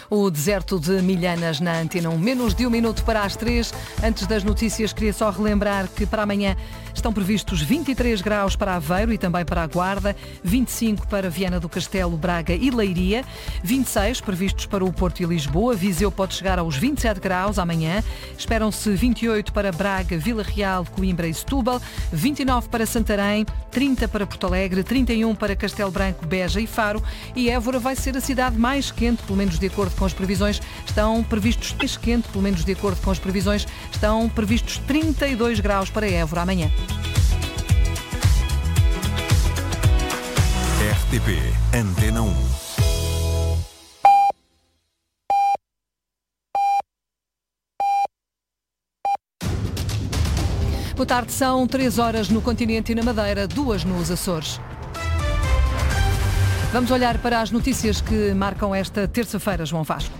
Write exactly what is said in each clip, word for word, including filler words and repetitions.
o deserto de Milhanas na Antena um. Menos de um minuto para as três. Antes das notícias, queria só relembrar que para amanhã estão previstos vinte e três graus para Aveiro e também para a Guarda, vinte e cinco para Viana do Castelo, Braga e Leiria, vinte e seis previstos para o Porto e Lisboa. Viseu pode chegar aos vinte e sete graus amanhã. Esperam-se vinte e oito para Braga, Vila Real, Coimbra e Setúbal, vinte e nove para Santarém, trinta para Porto Alegre, trinta e um para Castelo Branco, Beja e Faro, e Évora vai ser a cidade mais quente, pelo menos de acordo com as previsões. Estão previstos mais quente, pelo menos de acordo com as previsões, estão previstos trinta e dois graus para Évora amanhã. R T P Antena um. Boa tarde, são três horas no continente e na Madeira, duas nos Açores. Vamos olhar para as notícias que marcam esta terça-feira, João Vasco.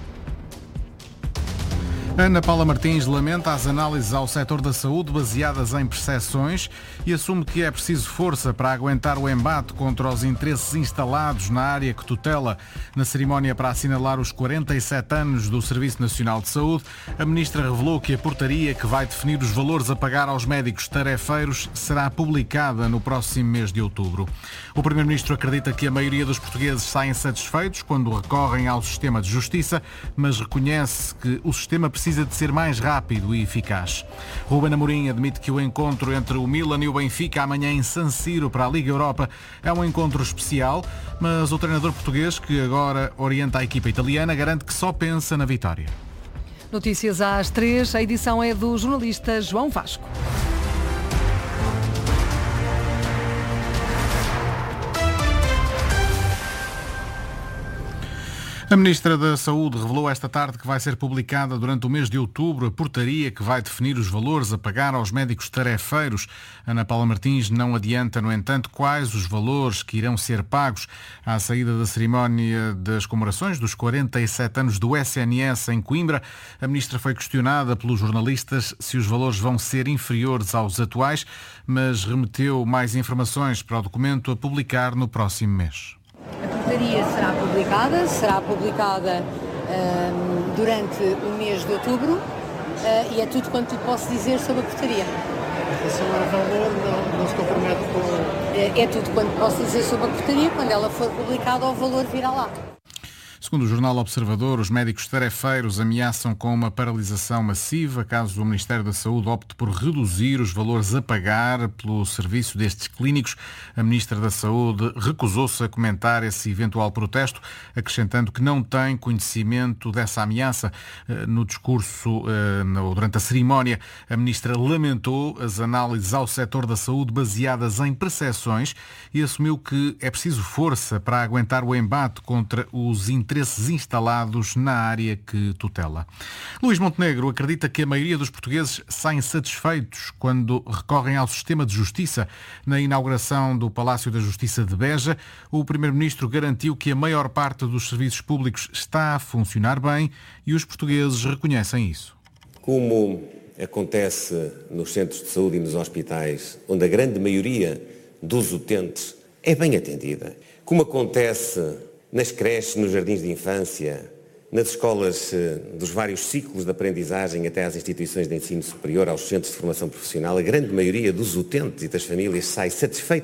Ana Paula Martins lamenta as análises ao setor da saúde baseadas em percepções e assume que é preciso força para aguentar o embate contra os interesses instalados na área que tutela. Na cerimónia para assinalar os quarenta e sete anos do Serviço Nacional de Saúde, a ministra revelou que a portaria que vai definir os valores a pagar aos médicos tarefeiros será publicada no próximo mês de outubro. O primeiro-ministro acredita que a maioria dos portugueses saem satisfeitos quando recorrem ao sistema de justiça, mas reconhece que o sistema precisa precisa de ser mais rápido e eficaz. Ruben Amorim admite que o encontro entre o Milan e o Benfica amanhã em San Siro para a Liga Europa é um encontro especial, mas o treinador português, que agora orienta a equipa italiana, garante que só pensa na vitória. Notícias às três, a edição é do jornalista João Vasco. A Ministra da Saúde revelou esta tarde que vai ser publicada durante o mês de outubro a portaria que vai definir os valores a pagar aos médicos tarefeiros. Ana Paula Martins não adianta, no entanto, quais os valores que irão ser pagos. À saída da cerimónia das comemorações dos quarenta e sete anos do S N S em Coimbra, a Ministra foi questionada pelos jornalistas se os valores vão ser inferiores aos atuais, mas remeteu mais informações para o documento a publicar no próximo mês. A portaria será publicada, será publicada um, durante o mês de outubro uh, e é tudo quanto lhe posso dizer sobre a portaria. Em relação ao valor, não, não se compromete com... É, é tudo quanto posso dizer sobre a portaria. Quando ela for publicada, o valor virá lá. Segundo o jornal Observador, os médicos tarefeiros ameaçam com uma paralisação massiva caso o Ministério da Saúde opte por reduzir os valores a pagar pelo serviço destes clínicos. A Ministra da Saúde recusou-se a comentar esse eventual protesto, acrescentando que não tem conhecimento dessa ameaça. No discurso, durante a cerimónia, a Ministra lamentou as análises ao setor da saúde baseadas em percepções e assumiu que é preciso força para aguentar o embate contra os interesses interesses instalados na área que tutela. Luís Montenegro acredita que a maioria dos portugueses saem satisfeitos quando recorrem ao sistema de justiça. Na inauguração do Palácio da Justiça de Beja, o Primeiro-Ministro garantiu que a maior parte dos serviços públicos está a funcionar bem e os portugueses reconhecem isso. Como acontece nos centros de saúde e nos hospitais, onde a grande maioria dos utentes é bem atendida, como acontece nas creches, nos jardins de infância, nas escolas dos vários ciclos de aprendizagem até às instituições de ensino superior, aos centros de formação profissional, a grande maioria dos utentes e das famílias sai satisfeita